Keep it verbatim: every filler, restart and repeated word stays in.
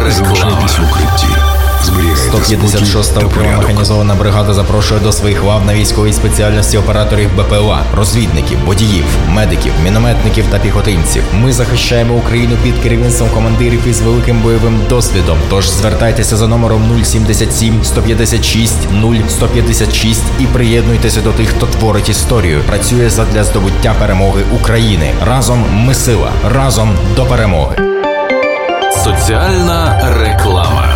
Залишайтесь в укритті. сто п'ятдесят шоста окрема механізована бригада запрошує до своїх лав на військовій спеціальності операторів БПЛА, розвідників, водіїв, медиків, мінометників та піхотинців. Ми захищаємо Україну під керівництвом командирів із великим бойовим досвідом. Тож звертайтеся за номером нуль сімдесят сім сто п'ятдесят шість нуль сто п'ятдесят шість і приєднуйтеся до тих, хто творить історію, працює задля здобуття перемоги України. Разом ми сила, разом до перемоги. Соціальна реклама.